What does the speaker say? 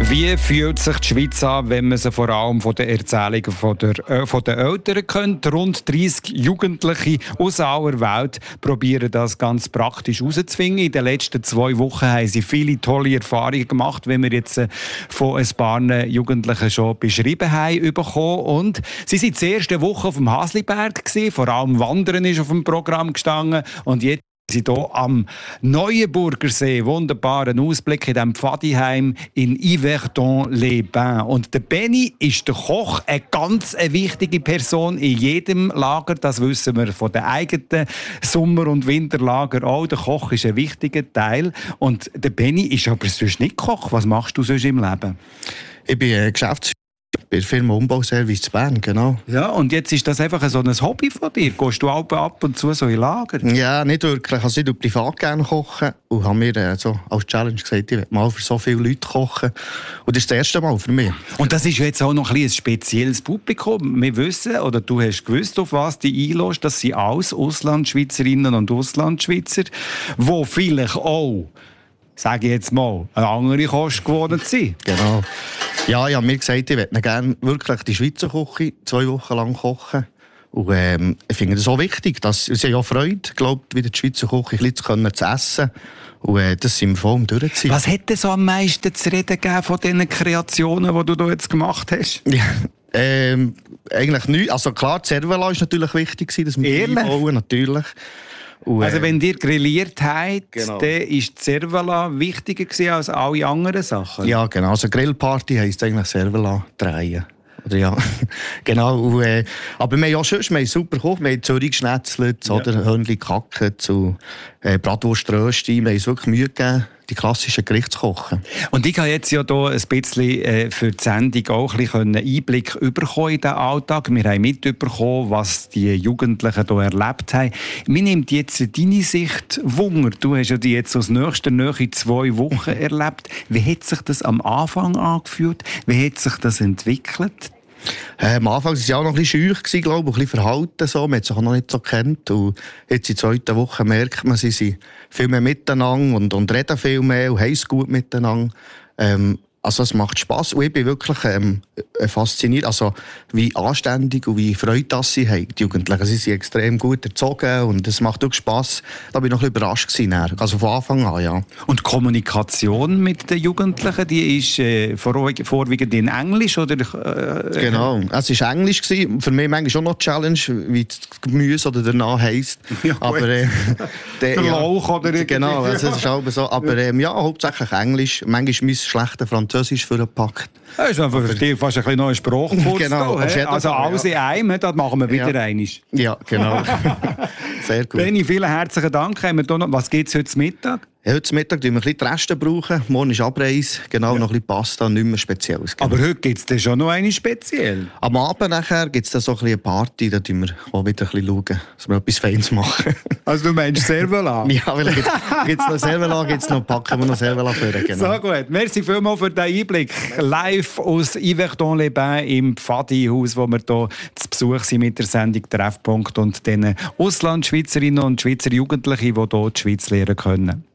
Wie fühlt sich die Schweiz an, wenn man sie vor allem von den Erzählungen von den Eltern kennt? Rund 30 Jugendliche aus aller Welt probieren das ganz praktisch herauszufinden. In den letzten 2 Wochen haben sie viele tolle Erfahrungen gemacht, wie wir jetzt von ein paar Jugendlichen schon beschrieben haben bekommen. Und sie waren die erste Woche auf dem Hasliberg gewesen. Vor allem Wandern ist auf dem Programm gestanden. Und jetzt sind hier am Neuenburgersee, wunderbaren Ausblick in diesem Pfadiheim in Yverdon-les-Bains. Und der Benny ist der Koch, eine ganz wichtige Person in jedem Lager. Das wissen wir von den eigenen Sommer- und Winterlager auch. Der Koch ist ein wichtiger Teil. Und der Benny ist aber sonst nicht Koch. Was machst du sonst im Leben? Ich bin Geschäftsführer bei der Firma Umbauservice zu Bern, genau. Ja, und jetzt ist das einfach so ein Hobby von dir? Gehst du ab und zu so in Lager? Ja, nicht wirklich. Also ich privat gerne kochen und habe mir so als Challenge gesagt, ich will mal für so viele Leute kochen. Und das ist das erste Mal für mich. Und das ist jetzt auch noch ein spezielles Publikum. Wir wissen, oder du hast gewusst, auf was du einlässt, das sind alles Auslandschweizerinnen und Auslandschweizer, die vielleicht auch, sage ich jetzt mal, eine andere Kost gewohnt sind. Genau. Ja, ich habe mir gesagt, ich möchte gerne wirklich die Schweizer Küche 2 Wochen lang kochen. Und ich finde das so wichtig, dass sie ja Freude, glaubt, wieder die Schweizer Küche ein bisschen zu essen. Und das sind wir voll am Durchziehen. Was hat denn so am meisten zu reden gegeben von diesen Kreationen, die du da jetzt gemacht hast? Ja, eigentlich nichts. Also klar, die Cervela war natürlich wichtig, dass wir einbauen, natürlich. Und, also wenn ihr grilliert habt, genau, dann war die Cervela wichtiger als alle anderen Sachen? Ja, genau. Also Grillparty heisst eigentlich Cervela drehen. Oder ja, genau. Und, aber wir haben auch schon super gekocht. Wir haben Zürich geschnetzelt, oder Hörnli gehackt, zu Bratwurströsti. Wir haben uns wirklich Mühe gegeben, die klassischen Gerichte zu kochen. Und ich habe jetzt ja hier ein bisschen für die Sendung auch ein bisschen Einblick bekommen in den Alltag. Wir haben mitbekommen, was die Jugendlichen hier erlebt haben. Mir nimmt jetzt deine Sicht Wunder. Du hast ja die jetzt aus nächster Nähe 2 Wochen erlebt. Wie hat sich das am Anfang angefühlt? Wie hat sich das entwickelt? Am Anfang war es auch noch ein bisschen scheu, glaube ich, ein bisschen verhalten. So. Man hat sich auch noch nicht so gekannt. Und jetzt in der 2. Woche merkt man, sie sind viel mehr miteinander und reden viel mehr und haben es gut miteinander. Also es macht Spass und ich bin wirklich fasziniert, also wie anständig und wie Freude sie haben, die Jugendlichen. Sie sind extrem gut erzogen und es macht wirklich Spass. Da bin ich noch ein bisschen überrascht gewesen, also von Anfang an, ja. Und die Kommunikation mit den Jugendlichen, die ist vorwiegend in Englisch, oder? Genau, es war Englisch gewesen. Für mich manchmal auch noch die Challenge, wie das Gemüse oder der Name heisst. Ja, aber der Lauch oder irgendwie. Genau, also das ist auch so. Aber ja, hauptsächlich Englisch. Manchmal mein schlechter Französisch für den Pakt. Das ist einfach für dich fast ein neuer Sprachkurs. Genau. Also alles in einem, das machen wir wieder einmal. Ja, genau. Sehr gut. Benni, vielen herzlichen Dank. Was gibt es heute Mittag? Heute Mittag brauchen wir ein bisschen die Reste brauchen. Morgen ist Abreise, genau, noch ein bisschen Pasta, nichts mehr Spezielles. Genau. Aber heute gibt es schon noch eine speziell. Am Abend nachher gibt es dann so ein bisschen eine Party, da schauen wir auch wieder ein bisschen, dass wir etwas Feines machen. Also du meinst Cervela? Ja, weil gibt es noch Cervela, packen wir noch Cervela für. Genau. So gut, merci vielmals für den Einblick. Live aus Yverdon-les-Bains im Pfadi-Haus, wo wir hier zu Besuch sind mit der Sendung Treffpunkt und den Auslandschweizerinnen und Schweizer Jugendlichen, die hier die Schweiz lernen können.